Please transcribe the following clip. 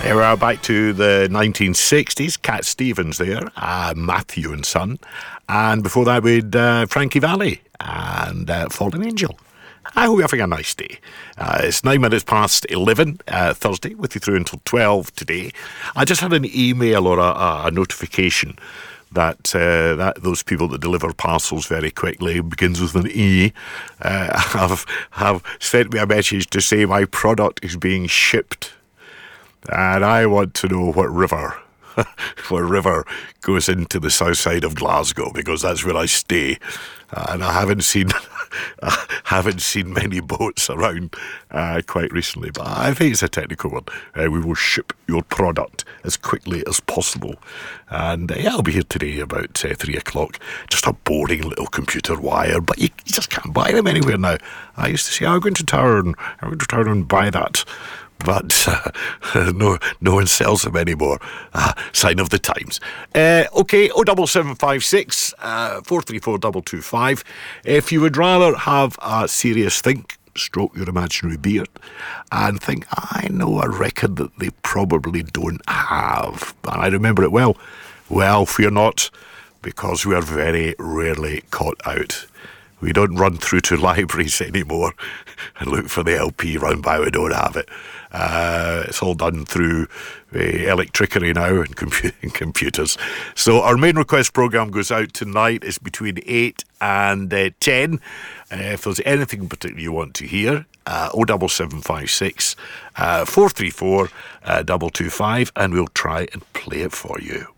We're back to the 1960s. Cat Stevens there, Matthew and Son. And before that, we had Frankie Valli and Fallen Angel. I hope you're having a nice day. It's 9 minutes past 11, Thursday, with you through until 12 today. I just had an email or a notification that those people that deliver parcels very quickly, begins with an E, have sent me a message to say my product is being shipped. And I want to know what river goes into the south side of Glasgow, because that's where I stay. And I haven't seen many boats around quite recently, but I think it's a technical one. We will ship your product as quickly as possible. And I'll be here today about 3 o'clock. Just a boring little computer wire, but you just can't buy them anywhere now. I used to say, I'm going to town and buy that. But no one sells them anymore. Sign of the times. Okay, 07756 434 225. If you would rather have a serious think, stroke your imaginary beard, and think, I know a record that they probably don't have, and I remember it well. Well, fear not, because we are very rarely caught out. We don't run through to libraries anymore and look for the LP round by. We don't have it. It's all done through electricity now and computers. So our main request programme goes out tonight. It's between 8 and 10. If there's anything particular you want to hear, 07756 434 225, and we'll try and play it for you.